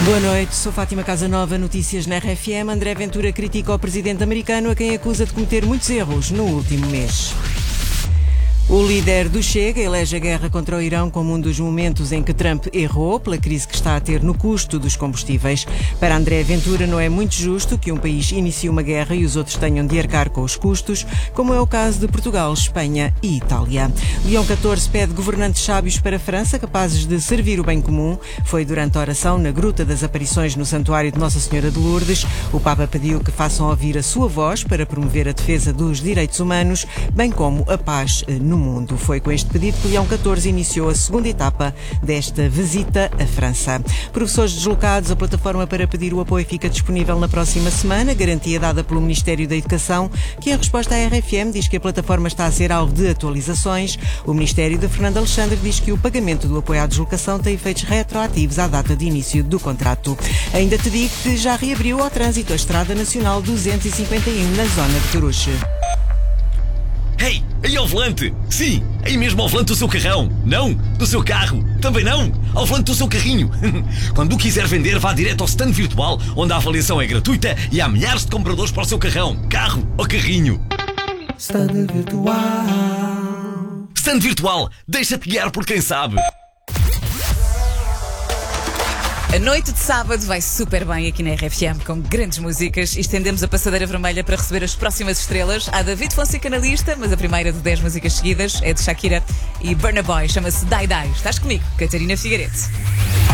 Boa noite, sou Fátima Casanova, notícias na RFM. André Ventura critica o presidente americano, a quem acusa de cometer muitos erros no último mês. O líder do Chega elege a guerra contra o Irão como um dos momentos em que Trump errou pela crise que está a ter no custo dos combustíveis. Para André Ventura, não é muito justo que um país inicie uma guerra e os outros tenham de arcar com os custos, como é o caso de Portugal, Espanha e Itália. Leão XIV pede governantes sábios para a França, capazes de servir o bem comum. Foi durante a oração na Gruta das Aparições no Santuário de Nossa Senhora de Lourdes. O Papa pediu que façam ouvir a sua voz para promover a defesa dos direitos humanos, bem como a paz no mundo. Foi com este pedido que Leão XIV iniciou a segunda etapa desta visita à França. Professores deslocados, a plataforma para pedir o apoio fica disponível na próxima semana, garantia dada pelo Ministério da Educação, que em resposta à RFM diz que a plataforma está a ser alvo de atualizações. O Ministério de Fernando Alexandre diz que o pagamento do apoio à deslocação tem efeitos retroativos à data de início do contrato. Ainda te digo que já reabriu ao trânsito a Estrada Nacional 251 na zona de Coruche. Hey, aí ao volante! Sim, aí mesmo ao volante do seu carrão. Não, do seu carro. Também não, ao volante do seu carrinho. Quando o quiser vender, vá direto ao stand virtual, onde a avaliação é gratuita e há milhares de compradores para o seu carrão, carro ou carrinho. Stand virtual. Stand virtual, deixa-te guiar por quem sabe. A noite de sábado vai super bem aqui na RFM, com grandes músicas, e estendemos a passadeira vermelha para receber as próximas estrelas. Há David Fonseca na lista, mas a primeira de 10 músicas seguidas é de Shakira e Burna Boy, chama-se Die Die. Estás comigo, Catarina Figueiredo.